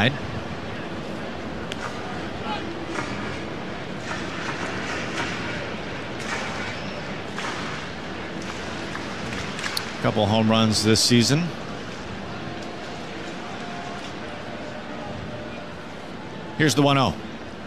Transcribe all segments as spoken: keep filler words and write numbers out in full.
side. Couple home runs this season. Here's the one oh.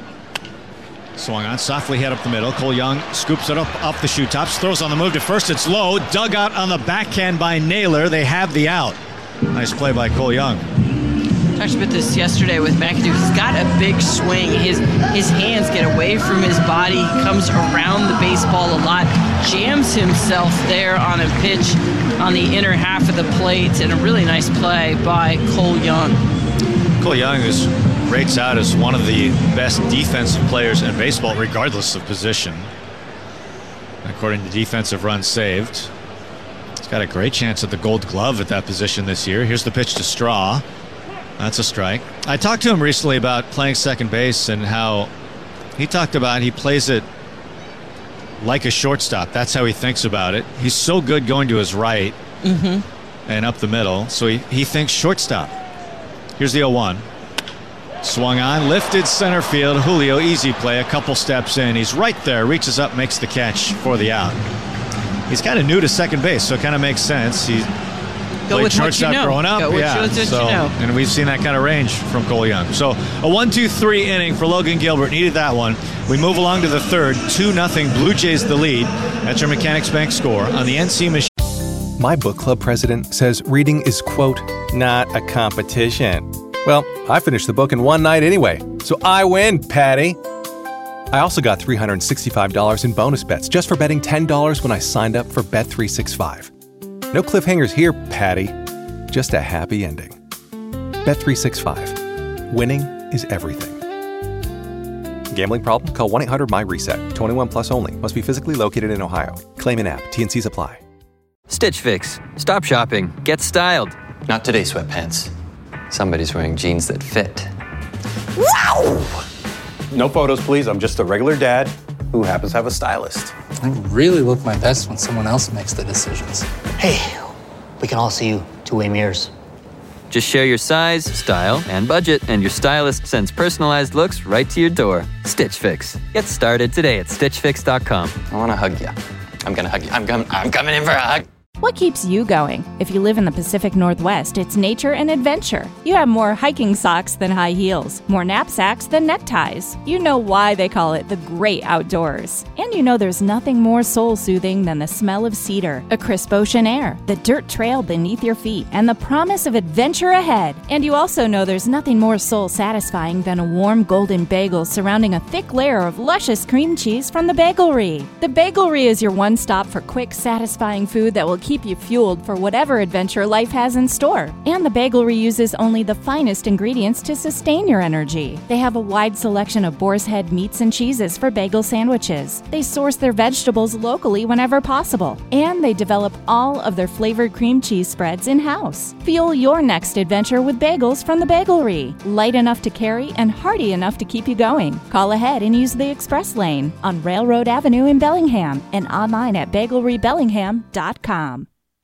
Swung on, softly hit up the middle. Cole Young scoops it up off the shoe tops, throws on the move to first. It's low, dug out on the backhand by Naylor. They have the out. Nice play by Cole Young. Talked about this yesterday with McAdoo. He's got a big swing. His his hands get away from his body. He comes around the baseball a lot. Jams himself there on a pitch on the inner half of the plate. And a really nice play by Cole Young. Cole Young is rates out as one of the best defensive players in baseball, regardless of position. According to defensive runs saved. He's got a great chance at the Gold Glove at that position this year. Here's the pitch to Straw. That's a strike. I talked to him recently about playing second base and how he talked about he plays it like a shortstop. That's how he thinks about it. He's so good going to his right mm-hmm. and up the middle, so he, he thinks shortstop. Here's the oh one. Swung on, lifted center field. Julio, easy play, a couple steps in. He's right there, reaches up, makes the catch for the out. He's kind of new to second base, so it kind of makes sense. He Go played shortstop you know. growing up. Go with yeah, what so, you know. And we've seen that kind of range from Cole Young. So a one two three inning for Logan Gilbert. Needed that one. We move along to the third. two nothing Blue Jays the lead. That's your Mechanics Bank score on the N C machine. My book club president says reading is, quote, not a competition. Well, I finished the book in one night anyway, so I win, Patty. I also got three hundred sixty-five dollars in bonus bets just for betting ten dollars when I signed up for Bet three sixty-five. No cliffhangers here, Patty. Just a happy ending. Bet three sixty-five. Winning is everything. Gambling problem? Call one eight hundred my reset. twenty-one plus only. Must be physically located in Ohio. Claim in app. T N Cs apply. Stitch Fix. Stop shopping. Get styled. Not today, sweatpants. Somebody's wearing jeans that fit. Wow! No photos, please. I'm just a regular dad who happens to have a stylist. I really look my best when someone else makes the decisions. Hey, we can all see you two-way mirrors. Just share your size, style, and budget, and your stylist sends personalized looks right to your door. Stitch Fix. Get started today at stitch fix dot com. I want to hug you. I'm going to hug you. I'm, com- I'm coming in for a hug. What keeps you going? If you live in the Pacific Northwest, it's nature and adventure. You have more hiking socks than high heels, more knapsacks than neckties. You know why they call it the great outdoors. And you know there's nothing more soul-soothing than the smell of cedar, a crisp ocean air, the dirt trail beneath your feet, and the promise of adventure ahead. And you also know there's nothing more soul-satisfying than a warm golden bagel surrounding a thick layer of luscious cream cheese from the Bagelry. The Bagelry is your one-stop for quick, satisfying food that will keep you fueled for whatever adventure life has in store. And the Bagelry uses only the finest ingredients to sustain your energy. They have a wide selection of boar's head meats and cheeses for bagel sandwiches. They source their vegetables locally whenever possible. And they develop all of their flavored cream cheese spreads in-house. Fuel your next adventure with bagels from the Bagelry. Light enough to carry and hearty enough to keep you going. Call ahead and use the express lane on Railroad Avenue in Bellingham and online at bagelry bellingham dot com.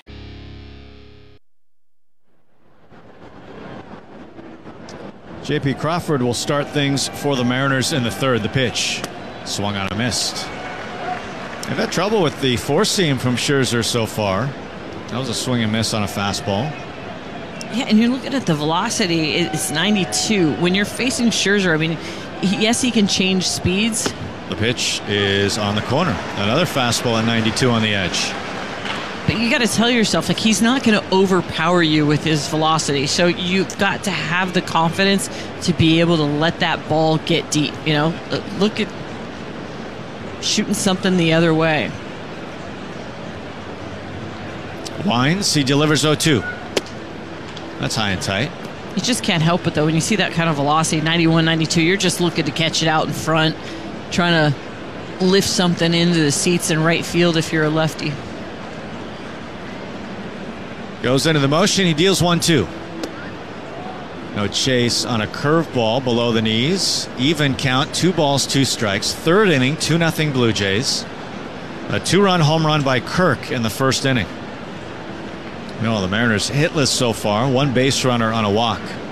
J P Crawford will start things for the Mariners in the third. The pitch swung on a missed. They've had trouble with the four seam from Scherzer so far. That was a swing and miss on a fastball. Yeah, and you're looking at the velocity. It's ninety-two. When you're facing Scherzer, I mean, yes, he can change speeds. The pitch is on the corner. Another fastball at ninety-two on the edge. But you got to tell yourself, like, he's not going to overpower you with his velocity. So you've got to have the confidence to be able to let that ball get deep. You know, look at shooting something the other way. Wines, he delivers oh two. That's high and tight. You just can't help it, though. When you see that kind of velocity, ninety-one, ninety-two, you're just looking to catch it out in front, trying to lift something into the seats in right field if you're a lefty. Goes into the motion. He deals one two. No chase on a curveball below the knees. Even count. Two balls, two strikes. Third inning, two nothing Blue Jays. A two-run home run by Kirk in the first inning. No, the Mariners hitless so far. One base runner on a walk.